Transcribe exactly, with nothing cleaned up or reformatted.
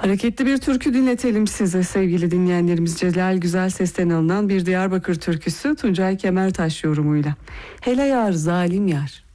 Hareketli bir türkü dinletelim size sevgili dinleyenlerimiz. Celal Güzelses'ten alınan bir Diyarbakır türküsü Tuncay Kemertaş yorumuyla. Hele yar zalim yar.